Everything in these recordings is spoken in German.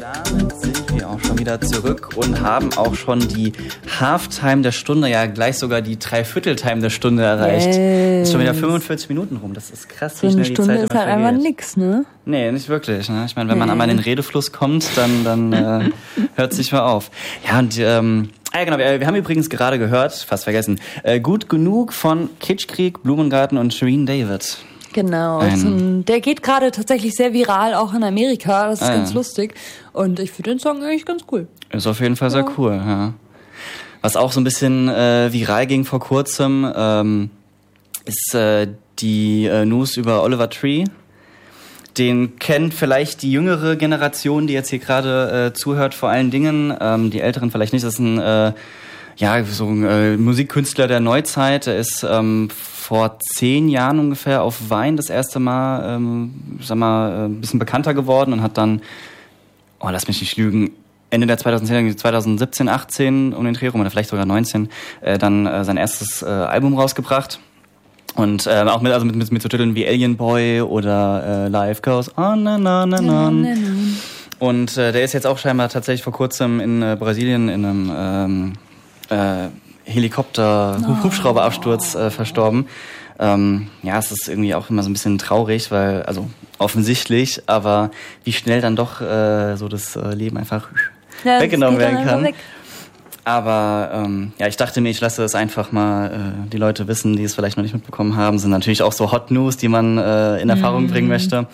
Damit sind wir auch schon wieder zurück und haben auch schon die Halftime der Stunde, ja gleich sogar die Dreivierteltime der Stunde erreicht. Ist schon wieder 45 Minuten rum, das ist krass, wie schnell die Zeit immer vergeht. So eine Stunde ist halt einfach nix, ne? Nee, nicht wirklich. Ne? Ich meine, wenn man einmal in den Redefluss kommt, dann hört es nicht mehr auf. Ja, und genau, wir haben übrigens gerade gehört, fast vergessen, Gut genug von Kitschkrieg, Blumengarten und Shireen David. Genau, der geht gerade tatsächlich sehr viral, auch in Amerika, das ist ganz lustig. Und ich finde den Song eigentlich ganz cool. Ist auf jeden Fall sehr cool, ja. Was auch so ein bisschen viral ging vor kurzem, ist die News über Oliver Tree. Den kennt vielleicht die jüngere Generation, die jetzt hier gerade zuhört, vor allen Dingen. Die Älteren vielleicht nicht. Das ist ein Musikkünstler der Neuzeit. Der ist vor 10 Jahren ungefähr auf Vine das erste Mal, ein bisschen bekannter geworden und hat dann, lass mich nicht lügen, Ende der 2010er, 2017, 18 um den Dreh rum oder vielleicht sogar 19, dann sein erstes Album rausgebracht. Und auch mit so Titeln wie Alien Boy oder Life Goes On and On and On. Und der ist jetzt auch scheinbar tatsächlich vor kurzem in Brasilien in einem Hubschrauberabsturz verstorben. Es ist irgendwie auch immer so ein bisschen traurig, weil, also offensichtlich, aber wie schnell dann doch so das Leben einfach weggenommen werden kann. Aber ich dachte mir, ich lasse es einfach mal die Leute wissen, die es vielleicht noch nicht mitbekommen haben. Sind natürlich auch so Hot News, die man in Erfahrung bringen möchte.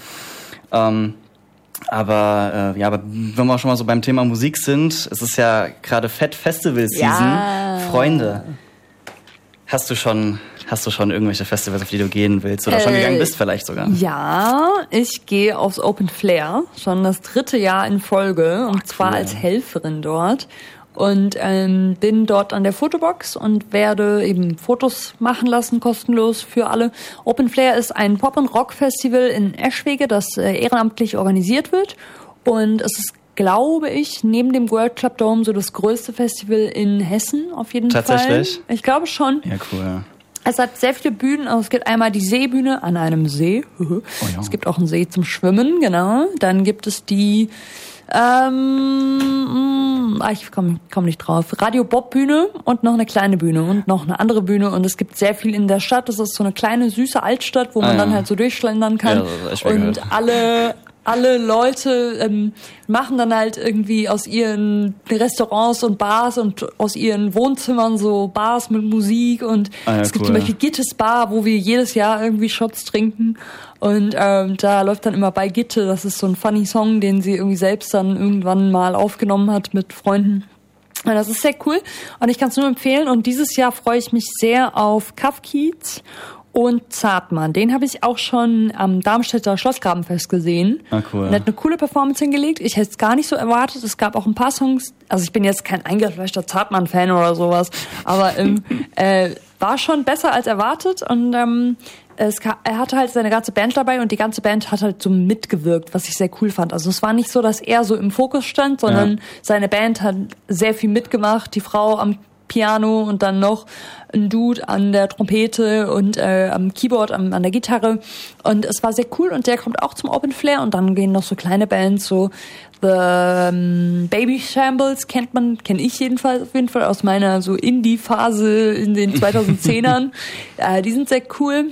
Aber wenn wir auch schon mal so beim Thema Musik sind, es ist ja gerade Festival-Season. Ja. Freunde, hast du schon irgendwelche Festivals, auf die du gehen willst oder schon gegangen bist vielleicht sogar? Ja, ich gehe aufs Open Flair, schon das 3. Jahr in Folge, und zwar als Helferin dort. Und bin dort an der Fotobox und werde eben Fotos machen lassen, kostenlos für alle. Open Flair ist ein Pop- und Rock-Festival in Eschwege, das ehrenamtlich organisiert wird. Und es ist, glaube ich, neben dem World Club Dome so das größte Festival in Hessen auf jeden Fall. Tatsächlich? Ich glaube schon. Ja, cool. Es hat sehr viele Bühnen. Also es gibt einmal die Seebühne an einem See. Es gibt auch einen See zum Schwimmen, genau. Dann gibt es die ich komm nicht drauf. Radio Bob Bühne und noch eine kleine Bühne und noch eine andere Bühne, und es gibt sehr viel in der Stadt. Das ist so eine kleine, süße Altstadt, wo man dann halt so durchschlendern kann. Ja, das ist und alle Leute machen dann halt irgendwie aus ihren Restaurants und Bars und aus ihren Wohnzimmern so Bars mit Musik, und es gibt zum Beispiel Gittes Bar, wo wir jedes Jahr irgendwie Shots trinken, und da läuft dann immer bei Gitte, das ist so ein funny Song, den sie irgendwie selbst dann irgendwann mal aufgenommen hat mit Freunden. Und das ist sehr cool und ich kann es nur empfehlen, und dieses Jahr freue ich mich sehr auf Kafkiez und Zartmann. Den habe ich auch schon am Darmstädter Schlossgrabenfest gesehen. Ah, cool. Und hat eine coole Performance hingelegt. Ich hätte es gar nicht so erwartet. Es gab auch ein paar Songs. Also ich bin jetzt kein eingefleischter Zartmann-Fan oder sowas. Aber war schon besser als erwartet. Und er hatte halt seine ganze Band dabei, und die ganze Band hat halt so mitgewirkt, was ich sehr cool fand. Also es war nicht so, dass er so im Fokus stand, sondern seine Band hat sehr viel mitgemacht. Die Frau am Piano und dann noch ein Dude an der Trompete und am Keyboard, an der Gitarre, und es war sehr cool, und der kommt auch zum Open Flair, und dann gehen noch so kleine Bands, so The Baby Shambles kenne ich jedenfalls auf jeden Fall aus meiner so Indie-Phase in den 2010ern. Die sind sehr cool.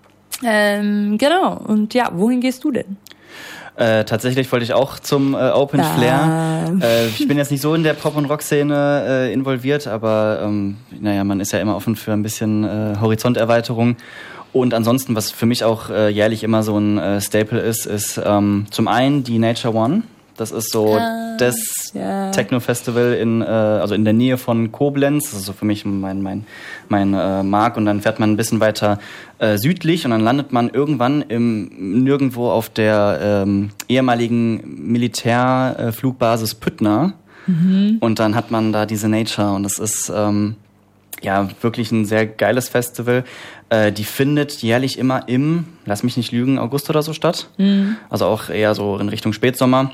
Genau, und ja, wohin gehst du denn? Tatsächlich wollte ich auch zum Open Flair. Ich bin jetzt nicht so in der Pop- und Rock-Szene involviert, aber man ist ja immer offen für ein bisschen Horizonterweiterung. Und ansonsten, was für mich auch jährlich immer so ein Staple ist zum einen die Nature One. Das ist so das Techno-Festival in der Nähe von Koblenz. Das ist so für mich mein Mark. Und dann fährt man ein bisschen weiter südlich, und dann landet man irgendwann nirgendwo auf der ehemaligen Militärflugbasis Püttner. Mhm. Und dann hat man da diese Nature, und das ist wirklich ein sehr geiles Festival. Die findet jährlich immer im, lass mich nicht lügen, August oder so statt. Mhm. Also auch eher so in Richtung Spätsommer.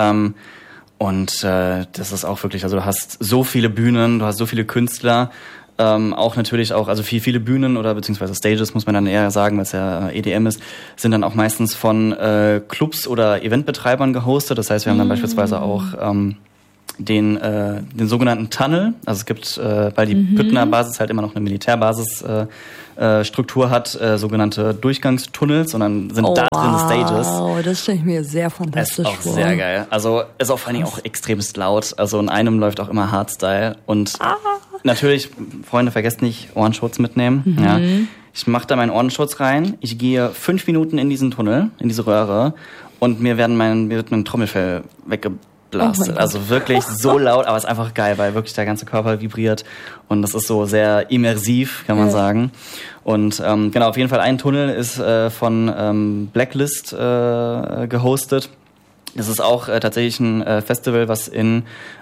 Und das ist auch wirklich, also du hast so viele Bühnen, du hast so viele Künstler. Auch natürlich auch, also viele Bühnen oder beziehungsweise Stages, muss man dann eher sagen, weil es ja EDM ist, sind dann auch meistens von Clubs oder Eventbetreibern gehostet. Das heißt, wir haben dann beispielsweise auch den sogenannten Tunnel. Also es gibt, weil die Püttner Basis halt immer noch eine Militärbasis Struktur hat, sogenannte Durchgangstunnels, und dann sind da drin Stages. Wow, das stelle ich mir sehr fantastisch vor. Ist auch sehr geil. Also ist auch vor allen Dingen auch extremst laut. Also in einem läuft auch immer Hardstyle. Und natürlich, Freunde, vergesst nicht, Ohrenschutz mitnehmen. Ja. Ich mache da meinen Ohrenschutz rein. Ich gehe 5 Minuten in diesen Tunnel, in diese Röhre, und mir wird mein Trommelfell weggeblastet. Also wirklich so laut, aber es ist einfach geil, weil wirklich der ganze Körper vibriert, und das ist so sehr immersiv, kann man sagen. Und genau, auf jeden Fall ein Tunnel ist von Blacklist gehostet. Das ist auch tatsächlich ein Festival, was in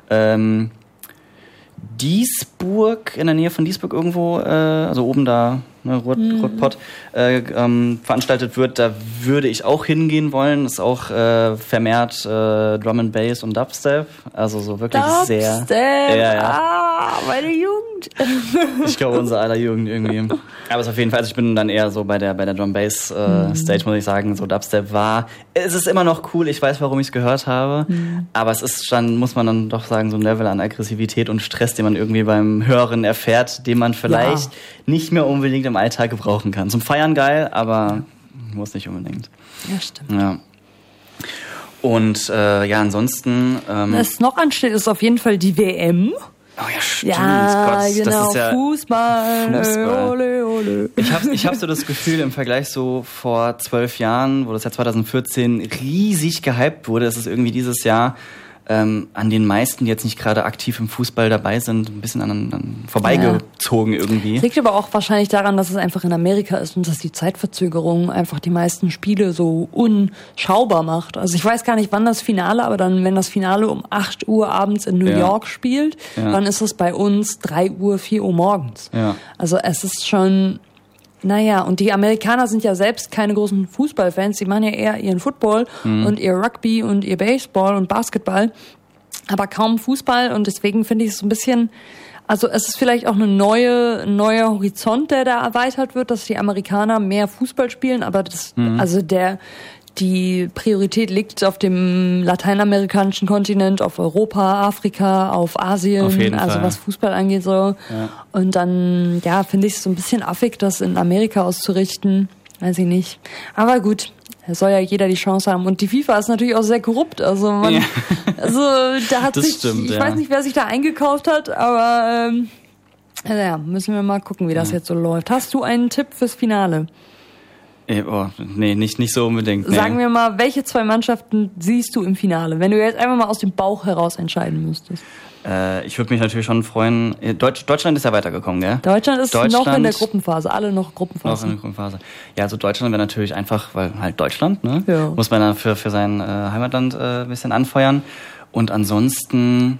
Duisburg, in der Nähe von Duisburg irgendwo, also oben da, ne, Ruhrpott, veranstaltet wird. Da würde ich auch hingehen wollen. Das ist auch vermehrt Drum and Bass und Dubstep. Also so wirklich Dubstep. sehr... Ja. Meine Jugend. Ich glaube, unsere aller Jugend irgendwie. Aber es ist auf jeden Fall, also ich bin dann eher so bei der Drum Bass Stage, muss ich sagen. So Dubstep es ist immer noch cool. Ich weiß, warum ich es gehört habe. Aber es ist dann, muss man dann doch sagen, so ein Level an Aggressivität und Stress, den man irgendwie beim Hören erfährt, den man vielleicht nicht mehr unbedingt im Alltag gebrauchen kann. Zum Feiern geil, aber muss nicht unbedingt. Ja, stimmt. Ja. Und ansonsten... Was noch ansteht, ist auf jeden Fall die WM. Oh ja, stimmt. Ja, Gott, genau, das ist ja Fußball. Ole, ole. Ich hab so das Gefühl, im Vergleich so vor 12 Jahren, wo das ja 2014 riesig gehypt wurde, ist es irgendwie dieses Jahr an den meisten, die jetzt nicht gerade aktiv im Fußball dabei sind, ein bisschen an vorbeigezogen irgendwie. Das liegt aber auch wahrscheinlich daran, dass es einfach in Amerika ist und dass die Zeitverzögerung einfach die meisten Spiele so unschaubar macht. Also ich weiß gar nicht, wann das Finale, aber dann, wenn das Finale um 8 Uhr abends in New York spielt, dann ist es bei uns 3 Uhr, 4 Uhr morgens. Ja. Also es ist schon... Naja, und die Amerikaner sind ja selbst keine großen Fußballfans, die machen ja eher ihren Football und ihr Rugby und ihr Baseball und Basketball, aber kaum Fußball, und deswegen finde ich es so ein bisschen, also es ist vielleicht auch ein neuer Horizont, der da erweitert wird, dass die Amerikaner mehr Fußball spielen, aber die Priorität liegt auf dem lateinamerikanischen Kontinent, auf Europa, Afrika, auf Asien, auf jeden also Fall. Was Fußball angeht so. Ja. Und dann, finde ich es so ein bisschen affig, das in Amerika auszurichten. Weiß ich nicht. Aber gut, da soll ja jeder die Chance haben. Und die FIFA ist natürlich auch sehr korrupt. Also da hat das sich, stimmt, ich weiß nicht, wer sich da eingekauft hat, aber müssen wir mal gucken, wie das jetzt so läuft. Hast du einen Tipp fürs Finale? Nee, nicht so unbedingt. Nee. Sagen wir mal, welche 2 Mannschaften siehst du im Finale, wenn du jetzt einfach mal aus dem Bauch heraus entscheiden müsstest? Ich würde mich natürlich schon freuen. Deutschland ist ja weitergekommen, gell? Deutschland ist noch in der Gruppenphase, alle noch Gruppenphase. Noch in der Gruppenphase. Ja, also Deutschland wäre natürlich einfach, weil halt Deutschland, ne? Ja. Muss man dann für sein Heimatland ein bisschen anfeuern. Und ansonsten...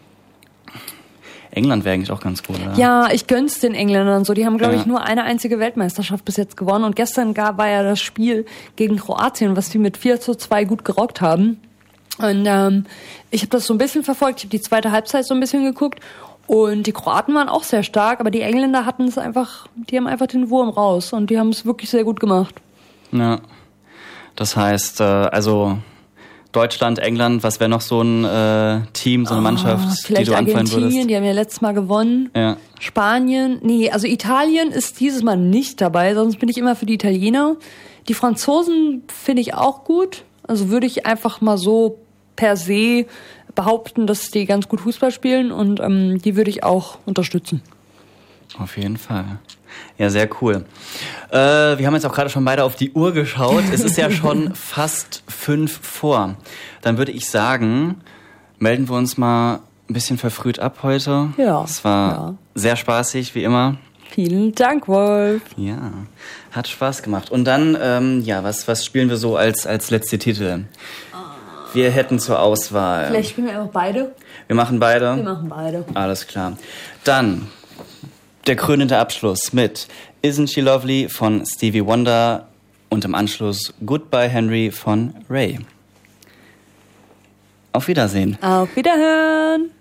England wäre eigentlich auch ganz cool, oder? Ja, ich gönn's den Engländern so. Die haben, glaube ich, nur eine einzige Weltmeisterschaft bis jetzt gewonnen. Und gestern war ja das Spiel gegen Kroatien, was die mit 4:2 gut gerockt haben. Und ich habe das so ein bisschen verfolgt. Ich habe die zweite Halbzeit so ein bisschen geguckt. Und die Kroaten waren auch sehr stark, aber die Engländer die haben einfach den Wurm raus. Und die haben es wirklich sehr gut gemacht. Ja, das heißt, Deutschland, England, was wäre noch so ein Team, so eine Mannschaft, die du anfallen würdest? Argentinien, die haben ja letztes Mal gewonnen. Ja. Spanien, also Italien ist dieses Mal nicht dabei, sonst bin ich immer für die Italiener. Die Franzosen finde ich auch gut. Also würde ich einfach mal so per se behaupten, dass die ganz gut Fußball spielen, und die würde ich auch unterstützen. Auf jeden Fall. Ja, sehr cool. Wir haben jetzt auch gerade schon beide auf die Uhr geschaut. Es ist ja schon fast 5 vor. Dann würde ich sagen, melden wir uns mal ein bisschen verfrüht ab heute. Ja. Es war sehr spaßig, wie immer. Vielen Dank, Wolf. Ja, hat Spaß gemacht. Und dann, was spielen wir so als letzte Titel? Wir hätten zur Auswahl... Vielleicht spielen wir einfach beide. Wir machen beide? Wir machen beide. Alles klar. Dann... Der krönende Abschluss mit Isn't She Lovely von Stevie Wonder und im Anschluss Goodbye Henry von Ray. Auf Wiedersehen. Auf Wiederhören.